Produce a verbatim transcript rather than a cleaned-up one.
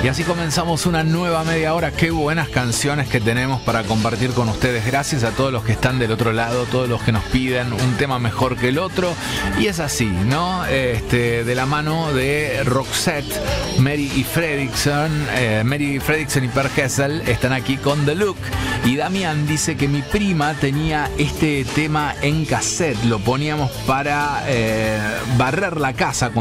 Y así comenzamos una nueva media hora. Qué buenas canciones que tenemos para compartir con ustedes. Gracias a todos los que están del otro lado, todos los que nos piden un tema mejor que el otro. Y es así, ¿no? Este, de la mano de Roxette, Mary y Fredriksson. Eh, Mary Fredriksson y Per Gessle están aquí con The Look. Y Damián dice que mi prima tenía este tema en cassette. Lo poníamos para eh, barrer la casa